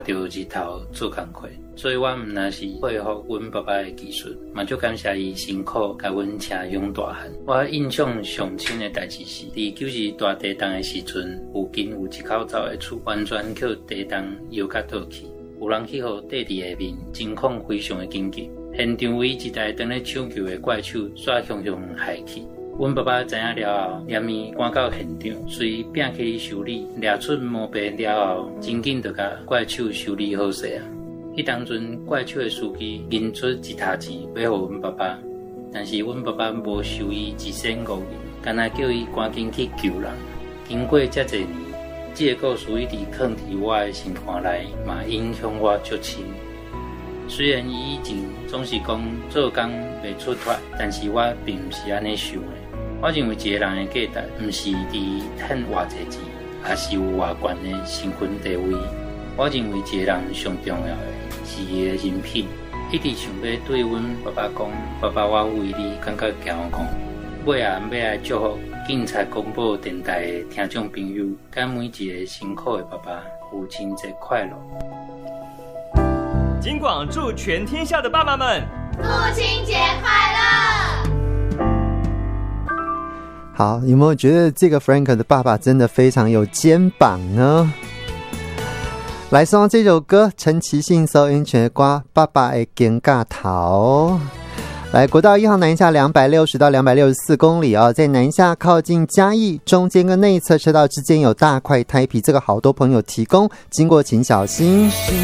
就日头做工课，所以我毋但是佩服阮爸爸的技术，嘛就感谢伊辛苦甲阮车养大汉。我印象上深的代志是，伫90大地震的时阵，附近有一口走的厝，完全靠地震摇甲倒去，有人去互地伫下面，情况非常的紧急。现场为一台当咧抢救的怪手煞熊熊害去。阮爸爸知影了后，连伊赶到现场，随并起修理，掠出毛病了后，真紧就甲怪手修理好势啊！迄当阵怪手的司机认出一沓钱要互阮爸爸，但是阮爸爸无收伊1仙5银，干那叫伊赶紧去救人。经过遮侪年，这个故事一直藏伫我的心肝内，嘛影响我足深。虽然伊以前总是讲做工袂出脱，但是我并毋是安尼想的。我认为一个人的价值，毋是伫趁偌济钱，也是有偌悬的身份地位。我认为一个人上重要的是伊的人品。一直想要对阮爸爸讲，爸爸，我为你感觉骄傲。尾啊，要来祝福警察广播电台的听众朋友，甲每一个辛苦的爸爸，父亲节快乐！ 金广祝全天下的爸爸们父亲节快乐！ 好，有没有觉得这个 Frank 的爸爸真的非常有肩膀呢？来送这首歌，陈其信所演唱的歌《爸爸的肩胛头》。来，国道1号南下260到264公里哦，在南下靠近嘉义中间跟内侧车道之间有大块胎皮，这个好多朋友提供，经过请小心。